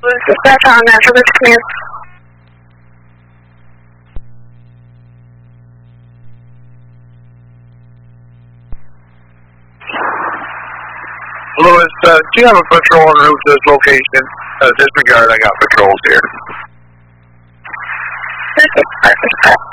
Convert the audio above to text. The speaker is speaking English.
Dispatch on Natural Bridge, come here. Lewis, do you have a patrol en route to this location? Disregard, I got patrols here.